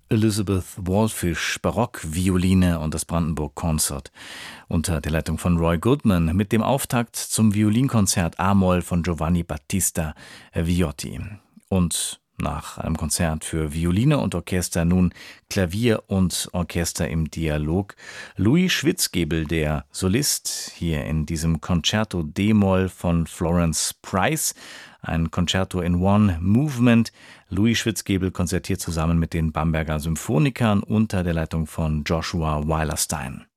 Elizabeth Wallfisch, Barockvioline und das Brandenburg Concert unter der Leitung von Roy Goodman mit dem Auftakt zum Violinkonzert A-Moll von Giovanni Battista Viotti. Und nach einem Konzert für Violine und Orchester nun Klavier und Orchester im Dialog. Louis Schwitzgebel, der Solist, hier in diesem Concerto D-Moll von Florence Price. Ein Concerto in One Movement. Louis Schwitzgebel konzertiert zusammen mit den Bamberger Symphonikern unter der Leitung von Joshua Weilerstein.